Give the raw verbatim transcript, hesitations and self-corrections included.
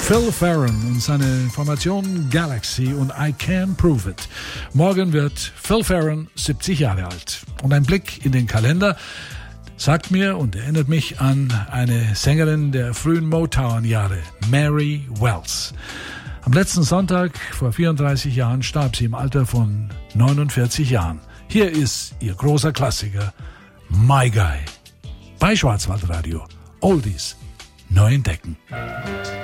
Phil Farron und seine Formation Galaxy und I Can Prove It. Morgen wird Phil Farron siebzig Jahre alt. Und ein Blick in den Kalender sagt mir und erinnert mich an eine Sängerin der frühen Motown-Jahre, Mary Wells. Am letzten Sonntag vor vierunddreißig Jahren starb sie im Alter von neunundvierzig Jahren. Hier ist ihr großer Klassiker, My Guy. Bei Schwarzwaldradio. Oldies neu entdecken.